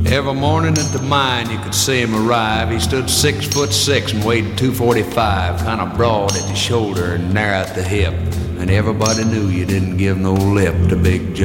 Every morning at the mine you could see him arrive. He stood 6'6" and weighed 245, kind of broad at the shoulder and narrow at the hip. And everybody knew you didn't give no lip to Big Joe.